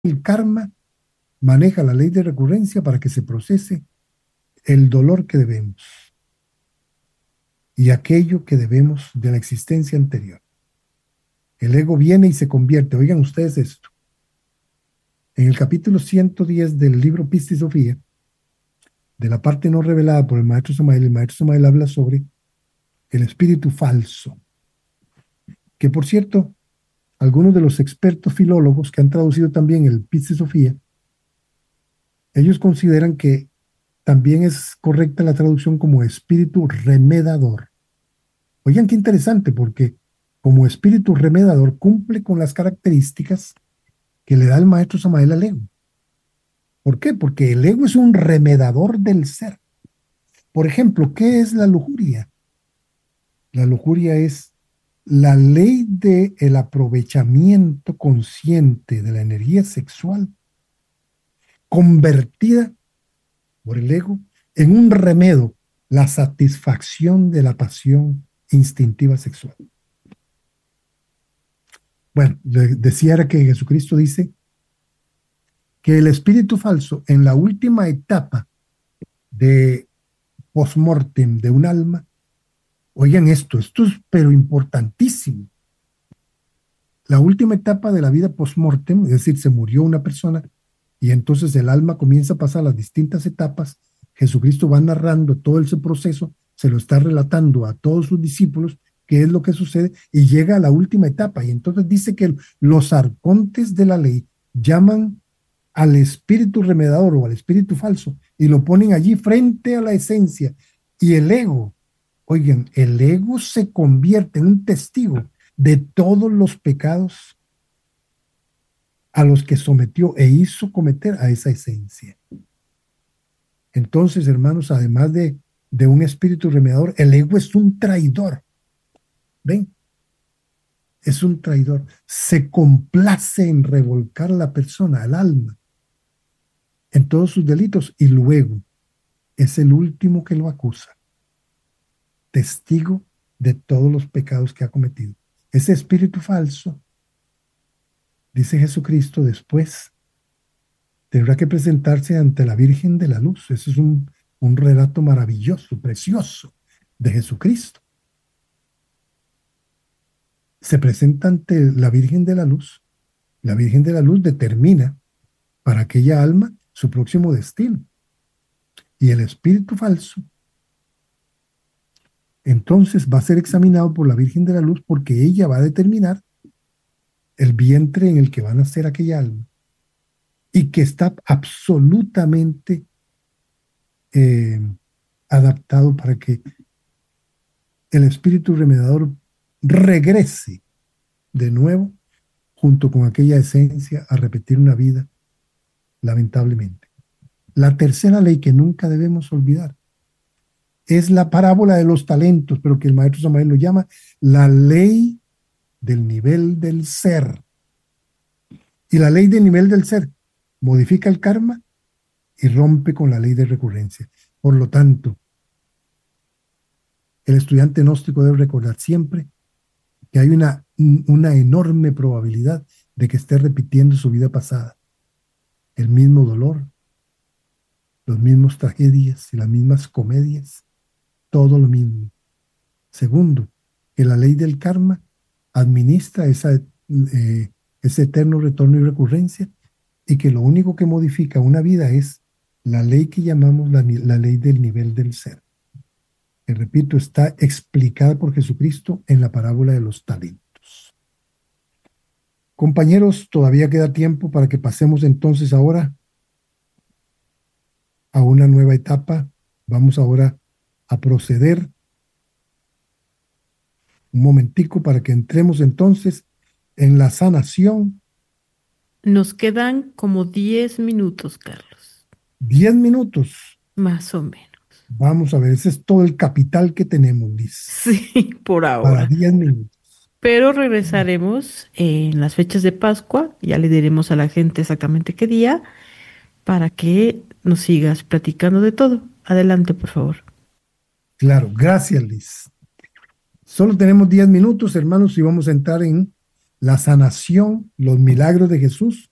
El karma maneja la ley de recurrencia para que se procese el dolor que debemos y aquello que debemos de la existencia anterior. El ego viene y se convierte, oigan ustedes esto, en el capítulo 110 del libro Pistis Sofía, de la parte no revelada por el maestro Samael, el maestro Samael habla sobre el espíritu falso, que por cierto, algunos de los expertos filólogos que han traducido también el Pistis Sofía, ellos consideran que también es correcta la traducción como espíritu remedador. Oigan qué interesante, porque como espíritu remedador cumple con las características que le da el maestro Samael al ego. ¿Por qué? Porque el ego es un remedador del ser. Por ejemplo, ¿qué es la lujuria? La lujuria es la ley del aprovechamiento consciente de la energía sexual convertida por el ego en un remedio, la satisfacción de la pasión instintiva sexual. Bueno, decía era que Jesucristo dice que el espíritu falso en la última etapa de post-mortem de un alma, oigan esto es pero importantísimo. La última etapa de la vida post-mortem, es decir, se murió una persona y entonces el alma comienza a pasar las distintas etapas. Jesucristo va narrando todo ese proceso, se lo está relatando a todos sus discípulos, qué es lo que sucede, y llega a la última etapa. Y entonces dice que los arcontes de la ley llaman al espíritu remedador o al espíritu falso y lo ponen allí frente a la esencia. Y el ego, oigan, el ego se convierte en un testigo de todos los pecados a los que sometió e hizo cometer a esa esencia. Entonces, hermanos, además de un espíritu remedador, el ego es un traidor. ¿Ven? Es un traidor. Se complace en revolcar a la persona, al alma, en todos sus delitos, y luego es el último que lo acusa, testigo de todos los pecados que ha cometido. Ese espíritu falso, dice Jesucristo, después tendrá que presentarse ante la Virgen de la Luz. Ese es un relato maravilloso, precioso de Jesucristo. Se presenta ante la Virgen de la Luz. La Virgen de la Luz determina para aquella alma su próximo destino. Y el espíritu falso entonces va a ser examinado por la Virgen de la Luz porque ella va a determinar el vientre en el que va a nacer aquella alma y que está absolutamente adaptado para que el espíritu remedador regrese de nuevo junto con aquella esencia a repetir una vida, lamentablemente. La tercera ley que nunca debemos olvidar es la parábola de los talentos, pero que el maestro Samael lo llama la ley del nivel del ser. Y la ley del nivel del ser modifica el karma y rompe con la ley de recurrencia. Por lo tanto, el estudiante gnóstico debe recordar siempre que hay una enorme probabilidad de que esté repitiendo su vida pasada. El mismo dolor, los mismos tragedias y las mismas comedias, todo lo mismo. Segundo, que la ley del karma administra ese eterno retorno y recurrencia y que lo único que modifica una vida es la ley que llamamos la ley del nivel del ser. Que repito, está explicada por Jesucristo en la parábola de los talentos. Compañeros, todavía queda tiempo para que pasemos entonces ahora a una nueva etapa. Vamos ahora a proceder un momentico para que entremos entonces en la sanación. Nos quedan como 10 minutos, Carlos, 10 minutos. más o menos. Vamos a ver, ese es todo el capital que tenemos, Liz, Sí, por para ahora. 10 minutos. Pero regresaremos en las fechas de Pascua, ya le diremos a la gente exactamente qué día, para que nos sigas platicando de todo. Adelante, por favor. Claro, gracias, Liz. Solo tenemos 10 minutos, hermanos, y vamos a entrar en la sanación, los milagros de Jesús